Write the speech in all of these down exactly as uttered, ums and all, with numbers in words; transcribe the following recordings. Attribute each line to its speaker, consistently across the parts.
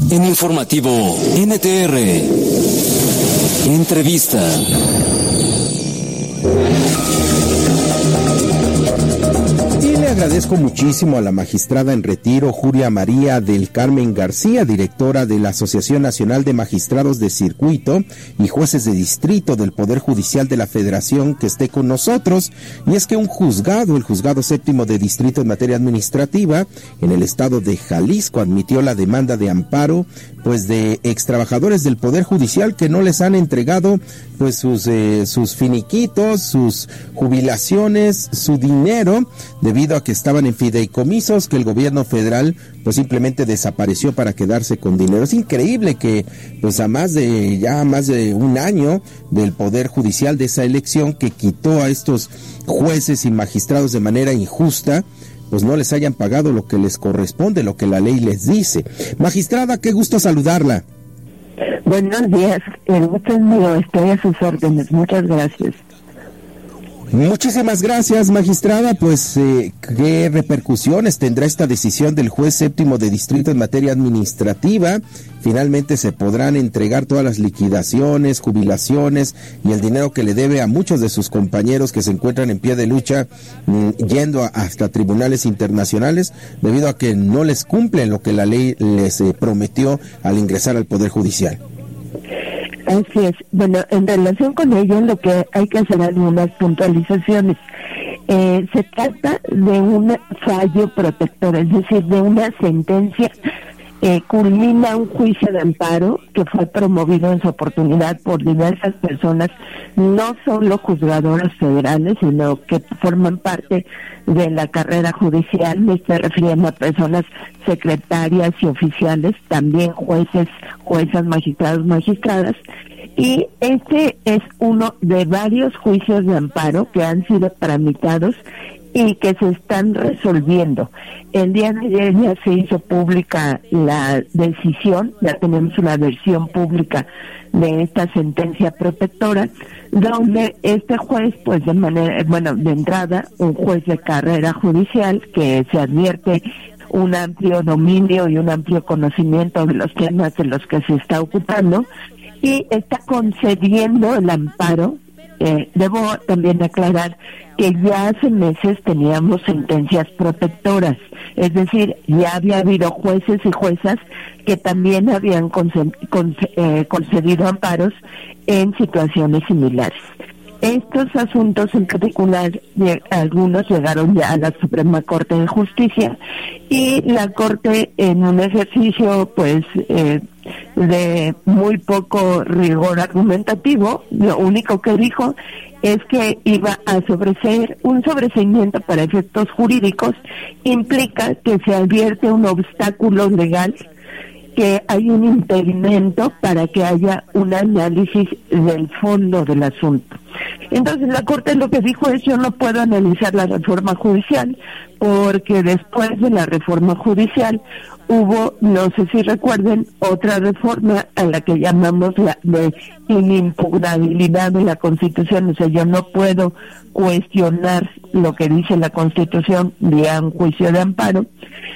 Speaker 1: En Informativo N T R, entrevista.
Speaker 2: Y le agradezco muchísimo a la magistrada en retiro, Julia María del Carmen García, directora de la Asociación Nacional de Magistrados de Circuito y Jueces de Distrito del Poder Judicial de la Federación, que esté con nosotros. Y es que un juzgado, el Juzgado Séptimo de Distrito en materia administrativa, en el estado de Jalisco, admitió la demanda de amparo pues de extrabajadores del Poder Judicial que no les han entregado pues sus eh, sus finiquitos, sus jubilaciones, su dinero, debido a que estaban en fideicomisos que el gobierno federal pues simplemente desapareció para quedarse con dinero. Es increíble que pues a más de ya más de un año del Poder Judicial, de esa elección que quitó a estos jueces y magistrados de manera injusta, pues no les hayan pagado lo que les corresponde, lo que la ley les dice. Magistrada, qué gusto saludarla.
Speaker 3: Buenos días, el gusto es mío, estoy a sus órdenes, muchas gracias.
Speaker 2: Muchísimas gracias, magistrada. Pues, eh, ¿qué repercusiones tendrá esta decisión del juez séptimo de distrito en materia administrativa? Finalmente se podrán entregar todas las liquidaciones, jubilaciones y el dinero que le debe a muchos de sus compañeros que se encuentran en pie de lucha, mmm, yendo a, hasta tribunales internacionales, debido a que no les cumplen lo que la ley les eh, prometió al ingresar al Poder Judicial.
Speaker 3: Así es. Bueno, en relación con ello, lo que hay que hacer algunas puntualizaciones. Eh, se trata de un fallo protector, es decir, de una sentencia. Eh, culmina un juicio de amparo que fue promovido en su oportunidad por diversas personas, no solo juzgadoras federales, sino que forman parte de la carrera judicial. Me estoy refiriendo a personas secretarias y oficiales, también jueces, juezas, magistrados, magistradas. Y este es uno de varios juicios de amparo que han sido tramitados y que se están resolviendo. El día de ayer ya se hizo pública la decisión, ya tenemos una versión pública de esta sentencia protectora, donde este juez, pues de manera, bueno, de entrada, un juez de carrera judicial que se advierte un amplio dominio y un amplio conocimiento de los temas de los que se está ocupando, y está concediendo el amparo. Eh, debo también aclarar que ya hace meses teníamos sentencias protectoras, es decir, ya había habido jueces y juezas que también habían conce- conce- eh, concedido amparos en situaciones similares. Estos asuntos en particular, de, algunos llegaron ya a la Suprema Corte de Justicia, y la Corte, en un ejercicio pues eh, de muy poco rigor argumentativo, lo único que dijo es que iba a sobreseer un sobreseimiento para efectos jurídicos, implica que se advierte un obstáculo legal, que hay un impedimento para que haya un análisis del fondo del asunto. Entonces la Corte lo que dijo es: yo no puedo analizar la reforma judicial, porque después de la reforma judicial hubo, no sé si recuerden, otra reforma a la que llamamos la de inimpugnabilidad de la Constitución. O sea, yo no puedo cuestionar lo que dice la Constitución vía un juicio de amparo,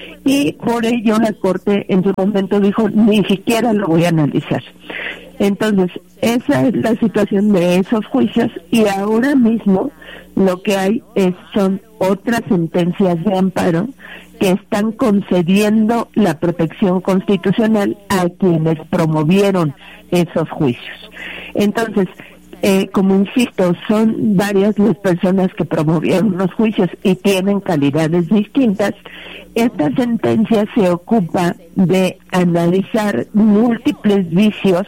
Speaker 3: y por ello la Corte en su momento dijo: ni siquiera lo voy a analizar. Entonces, esa es la situación de esos juicios, y ahora mismo lo que hay es, son otras sentencias de amparo que están concediendo la protección constitucional a quienes promovieron esos juicios. Entonces, eh, como insisto, son varias las personas que promovieron los juicios y tienen calidades distintas. Esta sentencia se ocupa de analizar múltiples vicios,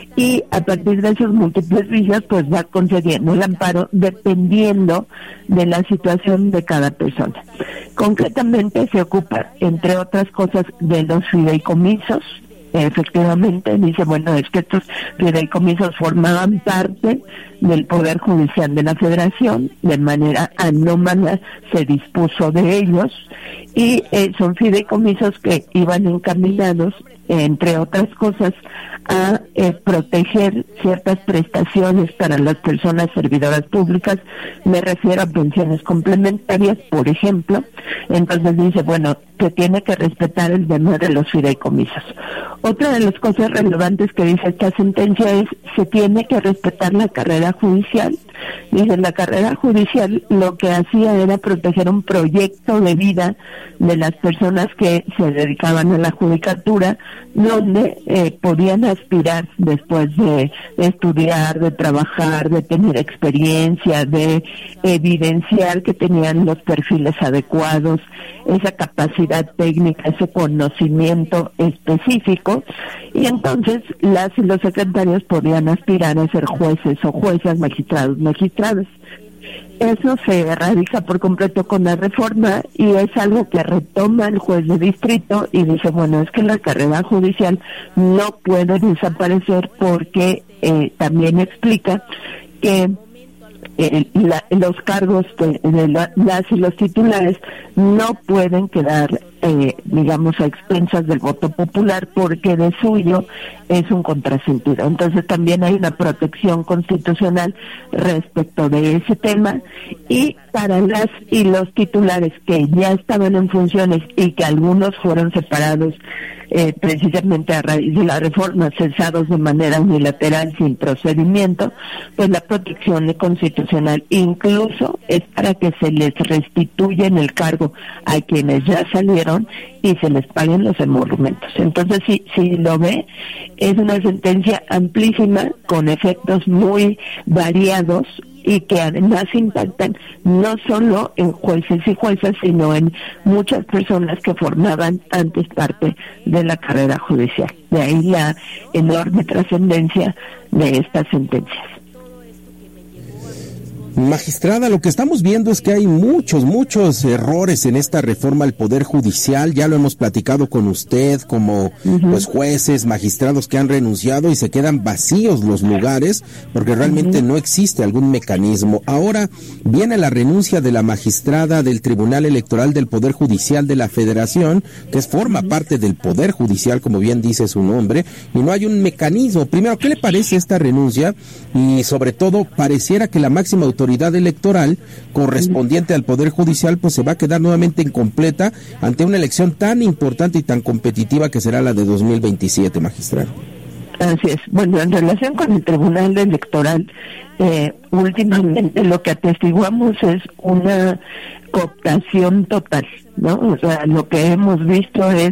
Speaker 3: y a partir de esos múltiples vicios pues va concediendo el amparo dependiendo de la situación de cada persona. Concretamente se ocupa, entre otras cosas, de los fideicomisos. Efectivamente, dice, bueno, es que estos fideicomisos formaban parte del Poder Judicial de la Federación, de manera anómala se dispuso de ellos, y eh, son fideicomisos que iban encaminados, entre otras cosas, a eh, proteger ciertas prestaciones para las personas servidoras públicas. Me refiero a pensiones complementarias, por ejemplo. Entonces dice, bueno, se tiene que respetar el deber de los fideicomisos. Otra de las cosas relevantes que dice esta sentencia es se tiene que respetar la carrera judicial. Dice, la carrera judicial lo que hacía era proteger un proyecto de vida de las personas que se dedicaban a la judicatura, donde eh, podían aspirar después de, de estudiar, de trabajar, de tener experiencia, de evidenciar que tenían los perfiles adecuados, esa capacidad técnica, ese conocimiento específico, y entonces las y los secretarios podían aspirar a ser jueces o juezas, magistrados, magistradas. Eso se erradica por completo con la reforma y es algo que retoma el juez de distrito y dice, bueno, es que la carrera judicial no puede desaparecer porque eh, también explica que Eh, la, los cargos de, de la, las y los titulares no pueden quedar, eh, digamos, a expensas del voto popular porque de suyo es un contrasentido. Entonces también hay una protección constitucional respecto de ese tema, y para las y los titulares que ya estaban en funciones y que algunos fueron separados Eh, precisamente a raíz de la reforma, cesados de manera unilateral sin procedimiento, pues la protección constitucional incluso es para que se les restituya en el cargo a quienes ya salieron y se les paguen los emolumentos. Entonces, si, si lo ve, es una sentencia amplísima con efectos muy variados y que además impactan no solo en jueces y juezas, sino en muchas personas que formaban antes parte de la carrera judicial. De ahí la enorme trascendencia de estas sentencias.
Speaker 2: Magistrada, lo que estamos viendo es que hay muchos, muchos errores en esta reforma al Poder Judicial. Ya lo hemos platicado con usted, como uh-huh. pues jueces, magistrados que han renunciado y se quedan vacíos los lugares porque realmente uh-huh. no existe algún mecanismo. Ahora viene la renuncia de la magistrada del Tribunal Electoral del Poder Judicial de la Federación, que es, forma uh-huh. parte del Poder Judicial, como bien dice su nombre, y no hay un mecanismo. Primero, ¿qué le parece esta renuncia? Y sobre todo, pareciera que la máxima autoridad electoral correspondiente al Poder Judicial pues se va a quedar nuevamente incompleta ante una elección tan importante y tan competitiva que será la de dos mil veintisiete, magistrado.
Speaker 3: Así es. Bueno, en relación con el Tribunal Electoral, eh, últimamente lo que atestiguamos es una cooptación total, ¿no? O sea, lo que hemos visto es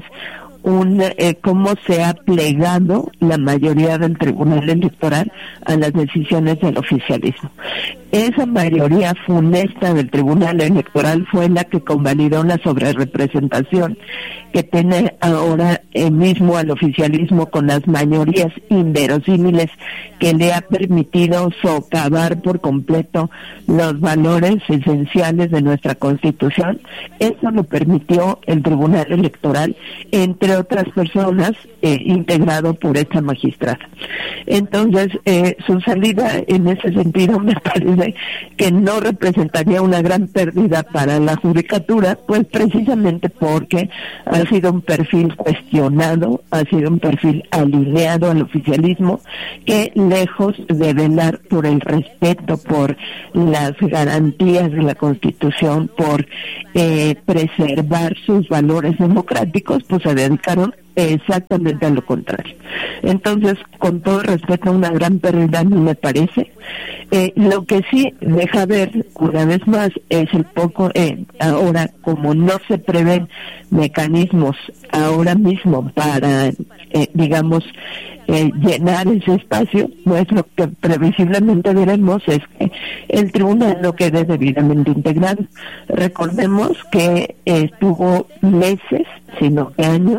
Speaker 3: un eh, cómo se ha plegado la mayoría del Tribunal Electoral a las decisiones del oficialismo. Esa mayoría funesta del Tribunal Electoral fue la que convalidó la sobrerepresentación que tiene ahora eh, mismo al oficialismo con las mayorías inverosímiles, que le ha permitido socavar por completo los valores esenciales de nuestra Constitución. Eso lo permitió el Tribunal Electoral, entre otras personas, eh, integrado por esta magistrada. Entonces, eh, su salida en ese sentido me parece que no representaría una gran pérdida para la judicatura, pues precisamente porque ha sido un perfil cuestionado, ha sido un perfil alineado al oficialismo, que lejos de velar por el respeto, por las garantías de la Constitución, por eh, preservar sus valores democráticos, pues se dedicaron exactamente a lo contrario. Entonces, con todo respeto, una gran pérdida no me parece. Eh, lo que sí deja ver, una vez más, es el poco, eh, ahora, como no se prevén mecanismos ahora mismo para, eh, digamos, eh, llenar ese espacio, pues lo que previsiblemente veremos es que el tribunal no quede debidamente integrado. Recordemos que eh, estuvo meses, sino que años,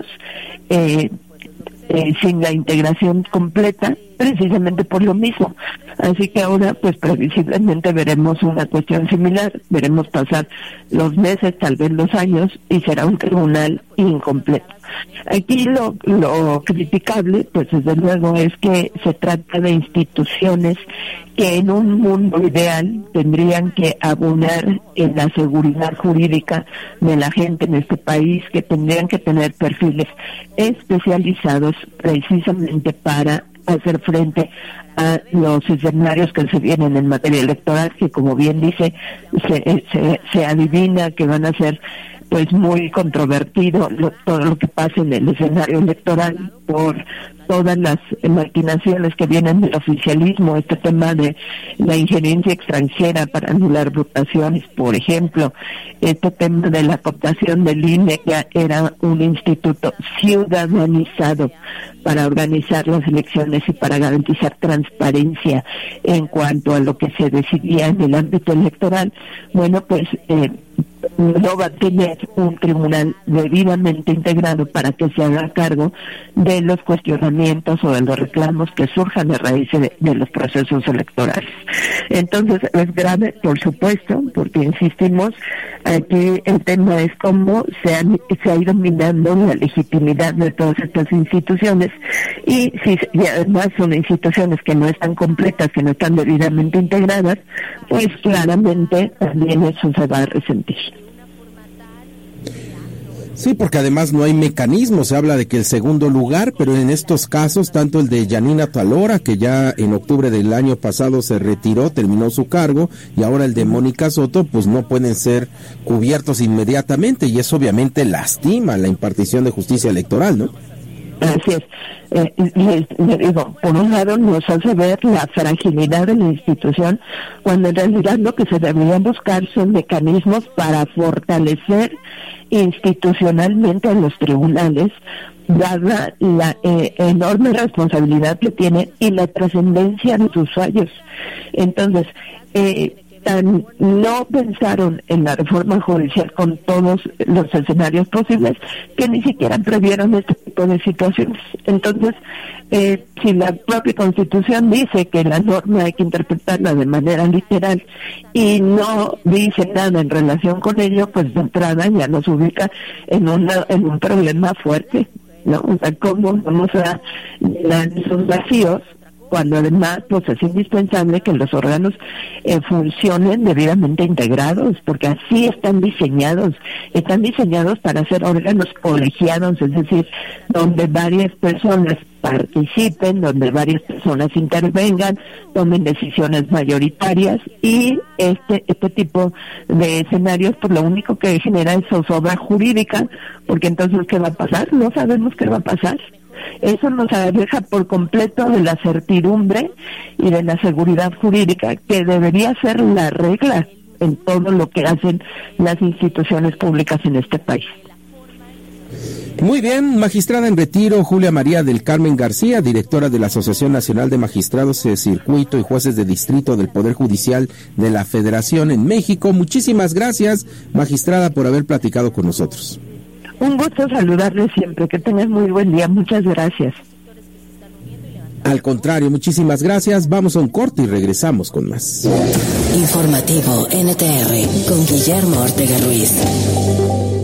Speaker 3: eh, eh, sin la integración completa, precisamente por lo mismo. Así que ahora, pues previsiblemente veremos una cuestión similar, veremos pasar los meses, tal vez los años, y será un tribunal incompleto. Aquí lo, lo criticable, pues desde luego, es que se trata de instituciones que en un mundo ideal tendrían que abonar en la seguridad jurídica de la gente en este país, que tendrían que tener perfiles especializados precisamente para hacer frente a los escenarios que se vienen en materia electoral, que como bien dice, se, se, se adivina que van a ser pues muy controvertido lo, todo lo que pasa en el escenario electoral por todas las maquinaciones que vienen del oficialismo, este tema de la injerencia extranjera para anular votaciones, por ejemplo, este tema de la cooptación del I N E, que era un instituto ciudadanizado para organizar las elecciones y para garantizar transparencia en cuanto a lo que se decidía en el ámbito electoral. Bueno, pues eh, no va a tener un tribunal debidamente integrado para que se haga cargo de los cuestionamientos o de los reclamos que surjan a raíz de, de los procesos electorales. Entonces es grave, por supuesto, porque insistimos, aquí el tema es cómo se, han, se ha ido minando la legitimidad de todas estas instituciones y, si, y además son instituciones que no están completas, que no están debidamente integradas, pues claramente también eso se va a resentir.
Speaker 2: Sí, porque además no hay mecanismos, se habla de que el segundo lugar, pero en estos casos, tanto el de Yanina Talora, que ya en octubre del año pasado se retiró, terminó su cargo, y ahora el de Mónica Soto, pues no pueden ser cubiertos inmediatamente, y eso obviamente lastima la impartición de justicia electoral, ¿no?
Speaker 3: Así es. Eh, les, les digo, por un lado nos hace ver la fragilidad de la institución, cuando en realidad lo que se debería buscar son mecanismos para fortalecer institucionalmente a los tribunales, dada la eh, enorme responsabilidad que tienen y la trascendencia de sus fallos. Entonces, eh, tan no pensaron en la reforma judicial con todos los escenarios posibles que ni siquiera previeron este tipo de situaciones. Entonces, eh, si la propia Constitución dice que la norma hay que interpretarla de manera literal y no dice nada en relación con ello, pues de entrada ya nos ubica en una en un problema fuerte, ¿no? O sea, ¿cómo vamos a llenar esos vacíos cuando además pues es indispensable que los órganos eh, funcionen debidamente integrados, porque así están diseñados, están diseñados para ser órganos colegiados, es decir, donde varias personas participen, donde varias personas intervengan, tomen decisiones mayoritarias, y este este tipo de escenarios pues lo único que genera es zozobra jurídica, porque entonces ¿qué va a pasar? No sabemos qué va a pasar. Eso nos aleja por completo de la certidumbre y de la seguridad jurídica, que debería ser la regla en todo lo que hacen las instituciones públicas en este país.
Speaker 2: Muy bien, magistrada en retiro Julia María del Carmen García, directora de la Asociación Nacional de Magistrados de Circuito y Jueces de Distrito del Poder Judicial de la Federación en México. Muchísimas gracias, magistrada, por haber platicado con nosotros.
Speaker 3: Un gusto saludarles siempre, que tengan muy buen día, muchas gracias.
Speaker 2: Al contrario, muchísimas gracias, vamos a un corte y regresamos con más.
Speaker 4: Informativo N T R con Guillermo Ortega Ruiz.